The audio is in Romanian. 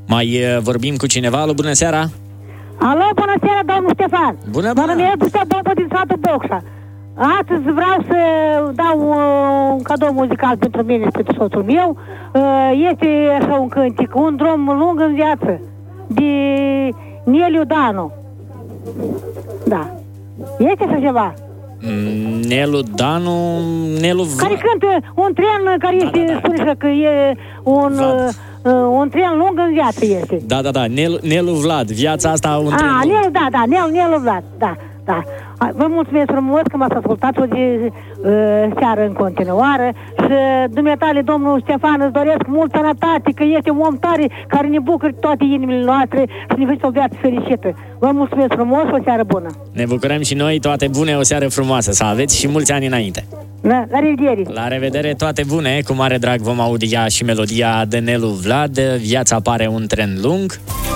Mai vorbim cu cineva? Alo, bună seara! Alo, bună seara, domnul Ștefan! Bună, bună! Mă numesc Gustav Bobo din satul Bocșa. Astăzi vreau să dau un cadou muzical pentru mine și pentru soțul meu. Este așa un cântic, Un drum lung în viață, de Neliu Danu. Da. Este așa ceva? Nelu Danu, care cântă un tren care este, spune că e un tren lung în viață este. Da, Nelu Vlad, viața asta un tren lung. Nelu Vlad, da. Vă mulțumesc frumos că m-ați ascultat o de seară în continuare și dumneatale, domnul Ștefan, îți doresc mult sănătate, că este un om tare care ne bucură toate inimile noastre și ne face o viață fericită. Vă mulțumesc frumos, o seară bună. Ne bucurăm și noi, toate bune, o seară frumoasă să aveți și mulți ani înainte. La revedere! La revedere, toate bune, cu mare drag vom audia și melodia de Nelu Vlad, Viața pare un tren lung.